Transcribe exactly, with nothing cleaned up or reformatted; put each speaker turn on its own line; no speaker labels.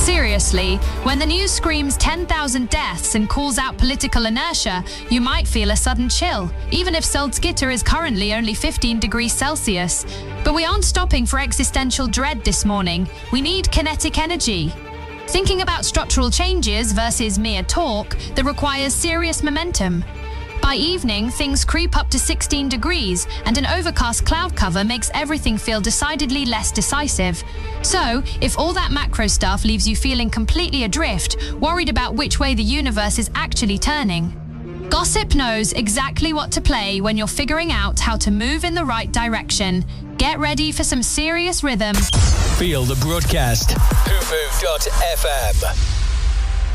Seriously, when the news screams ten thousand deaths and calls out political inertia, you might feel a sudden chill, even if Salzgitter is currently only fifteen degrees Celsius. But we aren't stopping for existential dread this morning. We need kinetic energy. Thinking about structural changes versus mere talk that requires serious momentum. By evening, things creep up to sixteen degrees, and an overcast cloud cover makes everything feel decidedly less decisive. So, if all that macro stuff leaves you feeling completely adrift, worried about which way the universe is actually turning, Gossip knows exactly what to play when you're figuring out how to move in the right direction. Get ready for some serious rhythm.
Feel the broadcast. who move dot f m